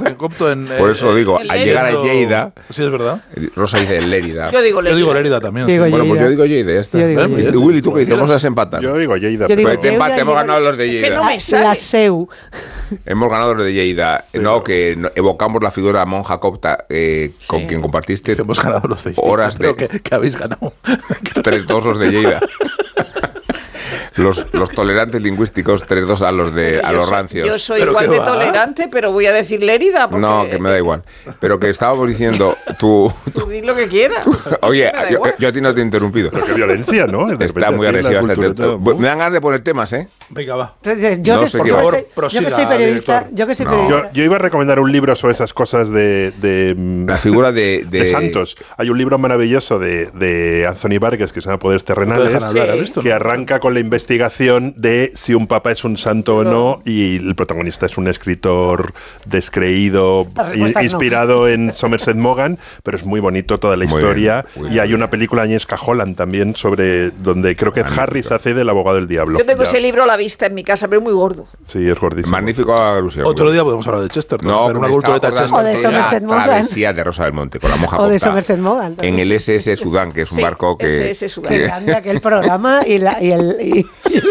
en copto en... Por eso digo, al llegar a Lleida... Sí, es verdad. Rosa dice Lérida. Yo digo Lérida también. Bueno, pues yo digo Lleida, ya está. Willy, ¿tú qué dices? Vamos a desempatar. Yo digo Lleida. Hemos ganado los de Lleida. Que no me sale. La SEU. Hemos ganado los de Lleida. No, que evocamos la figura de la monja copta con quien compartiste. Hemos ganado los de Lleida. Horas de... que habéis ganado. 3-2 los de Lleida. Los tolerantes lingüísticos 3-2 a los rancios. Yo soy igual de tolerante, pero voy a decir Lérida. No, que me da igual. Pero que estábamos diciendo, tú di lo que quieras. Oye, yo a ti no te he interrumpido. Pero qué violencia, ¿no? Está muy agresiva. Me dan ganas de poner temas, ¿eh? Venga, va. Yo que soy periodista. Yo iba a recomendar un libro sobre esas cosas de la figura de santos. Hay un libro maravilloso de Anthony Vargas que se llama Poderes Terrenales, que arranca con la investigación de si un papa es un santo o no, y el protagonista es un escritor descreído, inspirado en Somerset Maugham, pero es muy bonito toda la historia. Y hay una película de Agnieszka Holland también sobre donde creo que Harris hace del abogado del diablo. Yo tengo ese libro a la vista en mi casa, pero es muy gordo. Sí, es gordísimo. Magnífico alusión. Otro día podemos hablar de Chester. No, hacer una cultureta Chester. O de Somerset Maugham. Travesía de Rosa del Monte con la monja O de copta, Somerset Maugham. en el SS Sudán, que es un barco que... SS Sudán. Qué grande aquel programa y el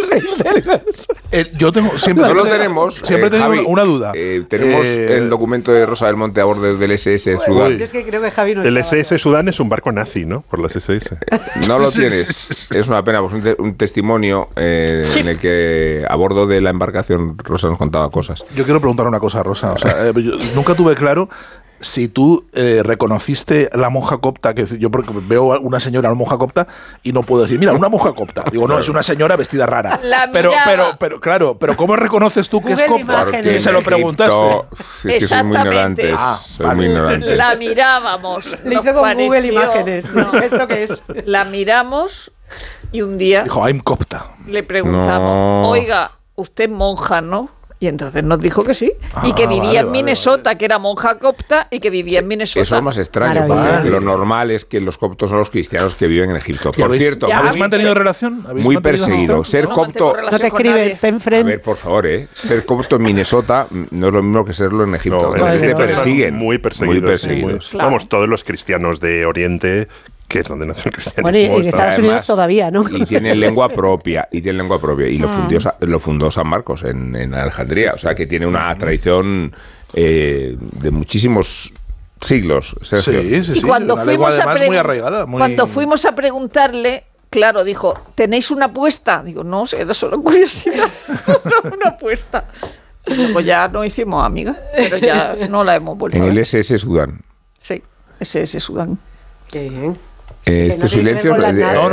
Yo tengo siempre tenemos siempre he tenido Javi, una duda. Tenemos el documento de Rosa del Monte a bordo del SS Sudán. Yo es que creo que Javi no El estaba. SS Sudán es un barco nazi, ¿no? Por las SS. No lo tienes. Es una pena, pues un testimonio en el que a bordo de la embarcación Rosa nos contaba cosas. Yo quiero preguntar una cosa, Rosa. O sea, yo nunca tuve claro si tú reconociste la monja copta, que yo porque veo a una señora, una monja copta, y no puedo decir, mira, una monja copta. Digo, no, es una señora vestida rara. Pero claro, pero ¿cómo reconoces tú que es copta? Imágenes. Se lo preguntaste. Sí, que soy muy ignorante. Soy muy ignorante. La mirábamos. Le hice con Google Imágenes. No. ¿Esto qué es? La miramos y un día Dijo, I'm copta. le preguntamos, oiga, usted es monja, ¿no? Y entonces nos dijo que sí. Y que vivía en Minnesota, que era monja copta, y que vivía en Minnesota. Eso es más extraño, porque lo normal es que los coptos son los cristianos que viven en Egipto. Por cierto, ¿habéis mantenido relación? Muy perseguido. Ser copto... No te escribes, ten A ver, por favor, ser copto en Minnesota no es lo mismo que serlo en Egipto. Te persiguen. Muy perseguidos. Muy perseguidos. Claro. Vamos, todos los cristianos de Oriente, que es donde nació el cristianismo. Bueno, y en Estados Unidos todavía, ¿no? Y tienen lengua propia. Y lo fundó San Marcos en Alejandría. O sea, que tiene una tradición de muchísimos siglos, Sergio. Sí. Y cuando fuimos a preguntarle, claro, dijo, ¿tenéis una apuesta? Digo, no, era solo curiosidad. Una apuesta. Y luego ya no hicimos amigas, pero ya no la hemos vuelto a ver. En el SS Sudán. Sí, SS Sudán. Qué bien. Estos silencios. No.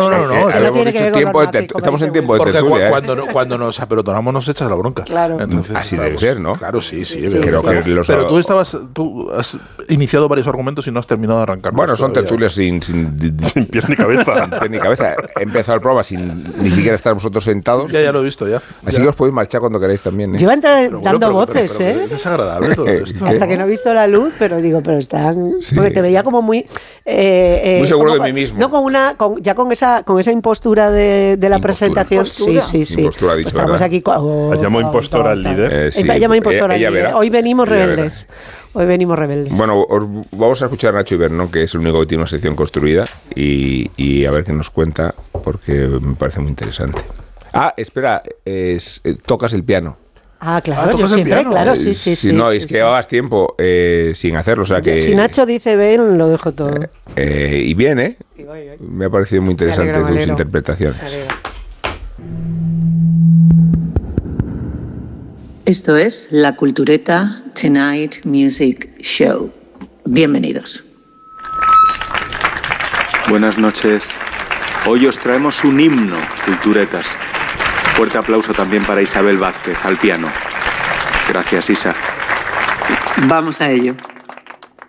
Estamos en tiempo de porque tertulia. cuando nos apelotonamos nos echas la bronca. Claro. Entonces, así debe ser, ¿no? Claro, sí. Creo que pero tú has iniciado varios argumentos y no has terminado de arrancar. Bueno, son tertulias sin pies ni cabeza. Sin pies ni cabeza. He empezado el programa sin ni siquiera estar vosotros sentados. Ya lo he visto, ya. Así que os podéis marchar cuando queráis también. Yo iba a entrar dando voces, ¿eh? Es desagradable todo esto. Hasta que no he visto la luz, pero están... Sí. Porque te veía como muy... muy seguro de mí mismo. No, con esa impostura de la presentación. Sí. Impostura, ha dicho, estamos ¿verdad? aquí... Llamo impostora al líder. Sí. Llama impostora al Ella líder. verá. Hoy venimos Ella rebeldes. Hoy venimos rebeldes. Bueno, vamos a escuchar a Nacho Ibernón, que es el único que tiene una sección construida, y a ver qué nos cuenta, porque me parece muy interesante. Espera, tocas el piano. Claro, yo siempre, claro, sí. Es que llevabas tiempo sin hacerlo, o sea que... Si Nacho dice ven, lo dejo todo. Y bien, ¿eh? Me ha parecido muy interesante tus interpretaciones. Esto es La Cultureta Tonight Music Show. Bienvenidos. Buenas noches. Hoy os traemos un himno, culturetas. Fuerte aplauso también para Isabel Vázquez, al piano. Gracias, Isa. Vamos a ello.